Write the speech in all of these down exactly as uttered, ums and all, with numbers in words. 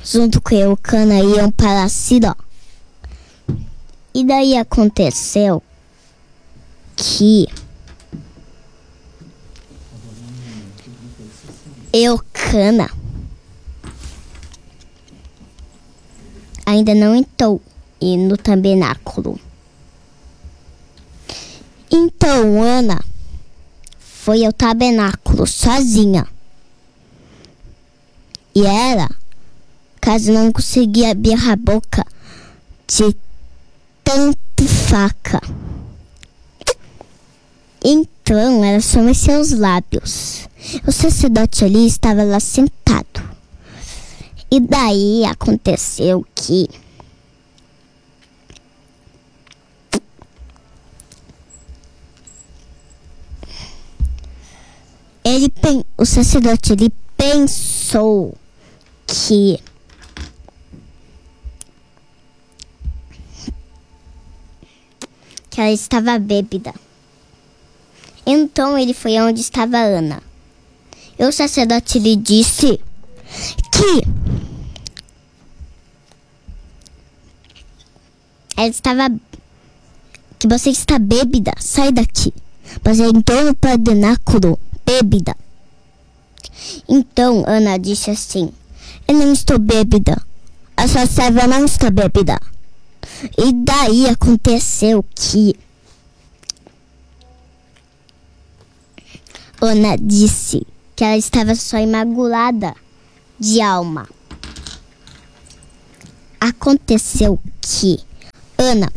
junto com Eucana, iam para Siló. E daí aconteceu que Eucana ainda não entrou no tabernáculo. Então Ana foi ao tabernáculo sozinha. E ela, caso não conseguia abrir a boca de tanta faca. Então ela só mexeu os lábios. O sacerdote ali estava lá sentado. E daí aconteceu que ele, o sacerdote ele pensou que que ela estava bêbada. Então ele foi onde estava Ana. E o sacerdote lhe disse que ela estava que você está bêbada, sai daqui. Você entrou no tabernáculo bêbada. Então Ana disse assim: eu não estou bêbada, a sua serva não está bêbada. E daí aconteceu que Ana disse que ela estava só imaculada de alma. Aconteceu que Ana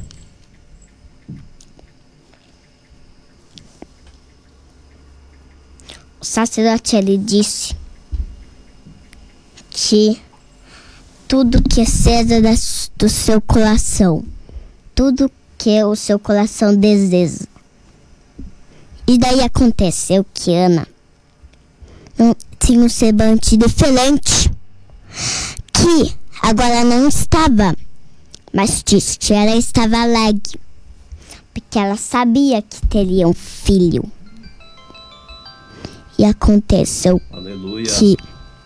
o sacerdote ele disse que tudo que é César do seu coração, tudo que o seu coração deseja. E daí aconteceu que Ana não tinha um semblante diferente, que agora não estava mais triste, ela estava alegre, porque ela sabia que teria um filho. E aconteceu Aleluia. Que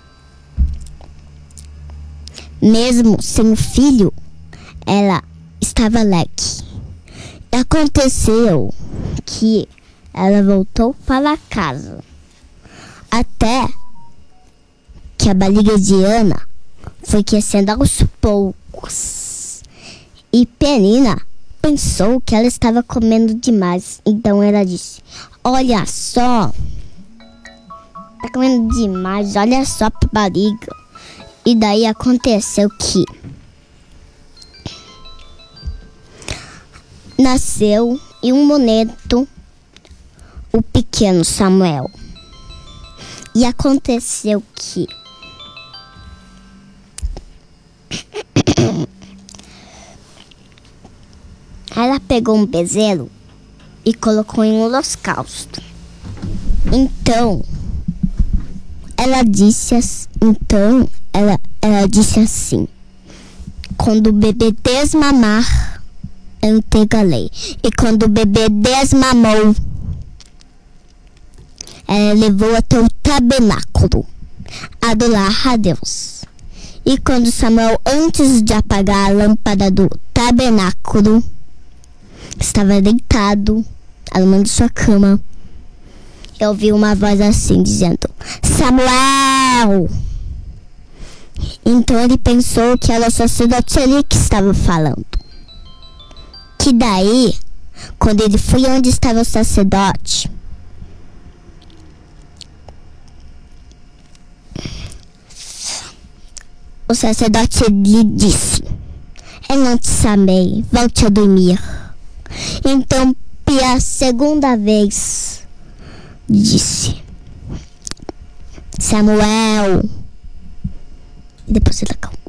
mesmo sem o filho, ela estava alegre. E aconteceu que ela voltou para casa, até que a barriga de Ana foi crescendo aos poucos. E Penina pensou que ela estava comendo demais. Então ela disse: olha só, tá comendo demais, olha só pra barriga. E daí aconteceu que nasceu em um momento o pequeno Samuel. E aconteceu que ela pegou um bezerro e colocou em um holocausto. Então ela disse então ela, ela disse assim: quando o bebê desmamar, eu entregarei. E quando o bebê desmamou, ela levou até o tabernáculo a adorar a Deus. E quando Samuel, antes de apagar a lâmpada do tabernáculo, estava deitado à lama de sua cama, eu ouvi uma voz assim dizendo: Samuel! Então ele pensou que era o sacerdote ali que estava falando. Que daí, quando ele foi onde estava o sacerdote, o sacerdote lhe disse: eu não te chamei, volte a dormir. Então, pela segunda vez, disse: Samuel. E depois ele acalmou.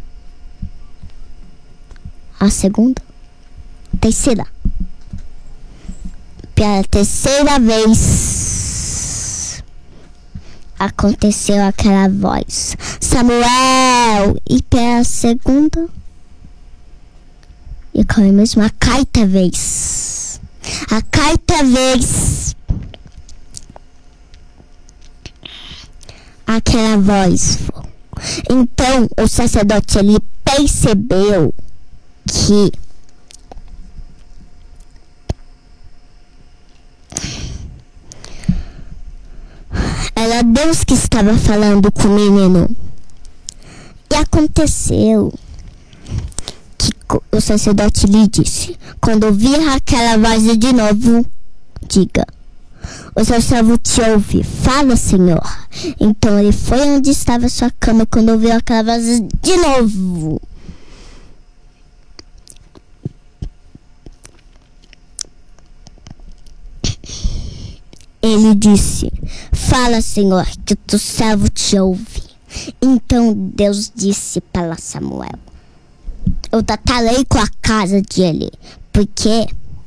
A segunda, terceira. Pela terceira vez, aconteceu aquela voz: Samuel. E pela segunda, e acalmou mesmo a quarta vez. A quarta vez, aquela voz: Então o sacerdote ele percebeu que era Deus que estava falando com o menino. E aconteceu que o sacerdote lhe disse: quando ouvir aquela voz de novo, diga: o seu servo te ouve, fala, Senhor. Então ele foi onde estava sua cama quando ouviu aquela voz de novo. Ele disse: fala, Senhor, que o teu servo te ouve. Então Deus disse para Samuel: eu tratarei com a casa dele, porque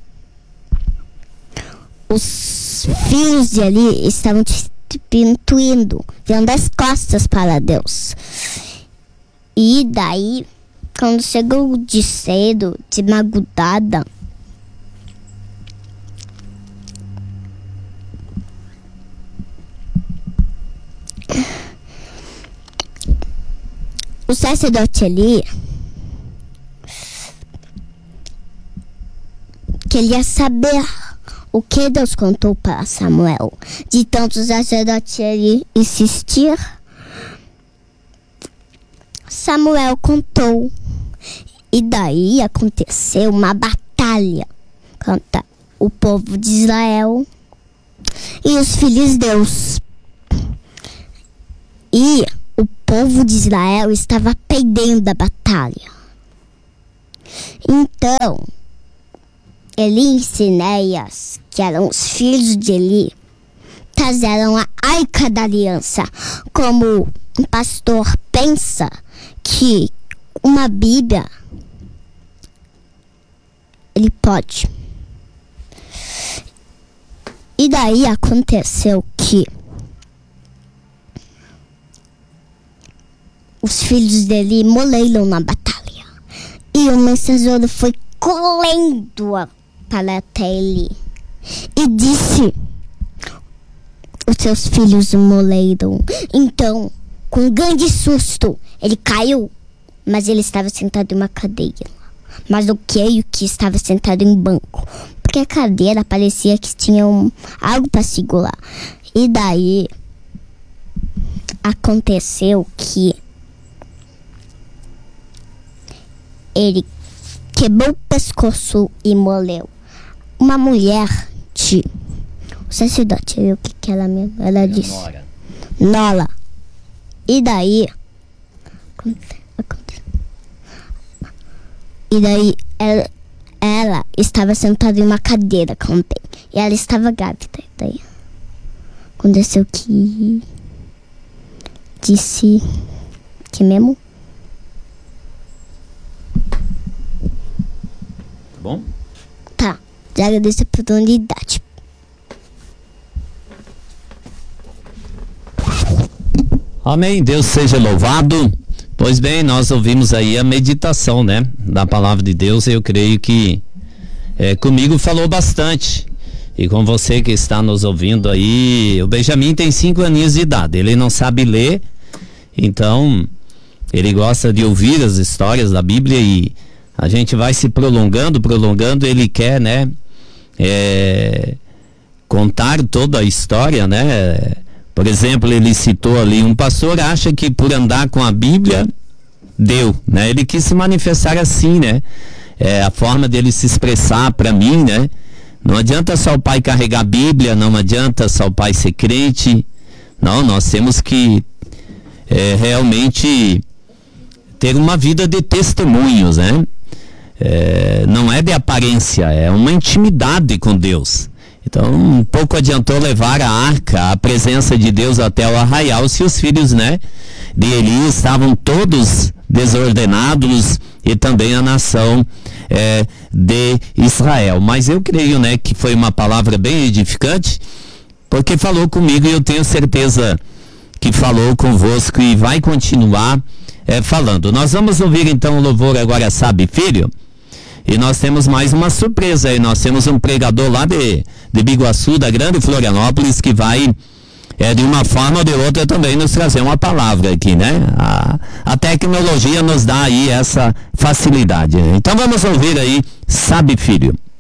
os filhos de Eli estavam pintuindo, virando as costas para Deus. E daí, quando chegou de cedo, de madrugada, o sacerdote Eli queria saber o que Deus contou para Samuel. De tanto o sacerdote Eli insistir, Samuel contou. E daí aconteceu uma batalha contra o povo de Israel e os filhos de Deus. E o povo de Israel estava perdendo a batalha. Então, Eli e Finéias, que eram os filhos de Eli, trazeram a Arca da Aliança. Como um pastor pensa que uma Bíblia, ele pode. E daí aconteceu que os filhos dele morreram na batalha. E o mensageiro foi correndo para até ele e disse: os seus filhos morreram. Então, com um grande susto, ele caiu, mas ele estava sentado em uma cadeira. Mas eu creio que estava sentado em um banco, porque a cadeira parecia que tinha um, algo para segurar. E daí aconteceu que ele quebrou o pescoço e morreu. Uma mulher de... O sacerdote, o que que ela mesmo? Ela disse... Nora. Nora. E daí... E daí ela, ela estava sentada em uma cadeira também. E ela estava grávida. E daí aconteceu que... Disse... Que mesmo? Bom? Tá, já agradeço a oportunidade. Amém, Deus seja louvado. Pois bem, nós ouvimos aí a meditação, né, da palavra de Deus. Eu creio que é, comigo falou bastante. E com você que está nos ouvindo aí, o Benjamin tem cinco aninhos de idade. Ele não sabe ler, então ele gosta de ouvir as histórias da Bíblia e a gente vai se prolongando, prolongando, ele quer, né, é, contar toda a história, né? Por exemplo, ele citou ali, um pastor acha que por andar com a Bíblia, deu, né? Ele quis se manifestar assim, né? É a forma dele se expressar para mim, né? Não adianta só o pai carregar a Bíblia, não adianta só o pai ser crente, não, nós temos que é, realmente ter uma vida de testemunhos, né? É, não é de aparência, é uma intimidade com Deus. Então, um pouco adiantou levar a arca, a presença de Deus até o arraial, se os filhos, né, de Eli estavam todos desordenados e também a nação é, de Israel. Mas eu creio, né, que foi uma palavra bem edificante, porque falou comigo e eu tenho certeza que falou convosco e vai continuar é, falando. Nós vamos ouvir então o louvor Agora Sabe Filho. E nós temos mais uma surpresa aí, nós temos um pregador lá de, de Biguaçu, da Grande Florianópolis, que vai é, de uma forma ou de outra também nos trazer uma palavra aqui, né? A, a tecnologia nos dá aí essa facilidade. Então vamos ouvir aí, Sabe Filho.